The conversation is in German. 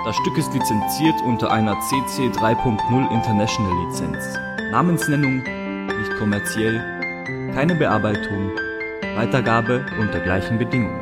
Das Stück ist lizenziert unter einer CC 3.0 International Lizenz. Namensnennung nicht kommerziell, keine Bearbeitung, Weitergabe unter gleichen Bedingungen.